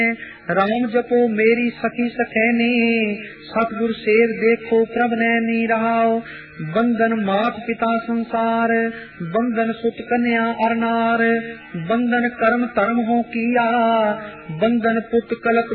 राम जपो मेरी सखी सखैनी, सतगुर सेव देखो प्रभ नैनी रहाओ। बंधन मात पिता संसार, बंधन सुत कन्या अरनार, बंधन कर्म धर्म हो किया, बंधन पुत कलप